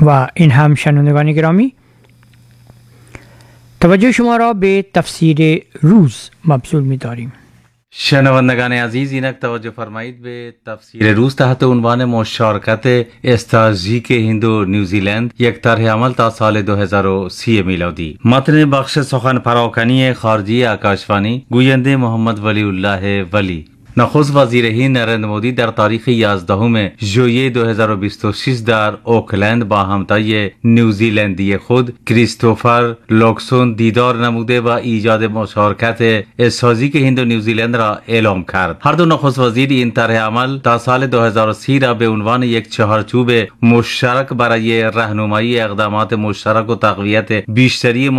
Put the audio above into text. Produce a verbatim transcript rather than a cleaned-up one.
و این هم شنوندگان گرامی توجه شما را به تفسیر روز مبذول می داریم. شنوندگان عزیز اینک توجه فرمایید به تفسیر روز تحت عنوان مشارکت استراتژیک هند و نیوزیلند یک طرح عمل تا سال دو هزار و سی میلادی. متن بخش سخن پراکنی خارجی آکاشوانی گوینده محمد ولی الله ولی. نخست وزیر هند نریندر مودی در تاریخ یازدهم ژوئیه دو هزار و بیست و شش در اوکلند با همتای نیوزیلندی خود کریستوفر لوکسون دیدار نموده و ایجاد مشارکت استراتژیک هند و نیوزیلند را اعلام کرد. هر دو نخست وزیر این طرح عمل تا سال دو هزار و سی را به عنوان یک چهارچوب مشترک برای راهنمایی اقدامات مشترک و تقویت بیشتری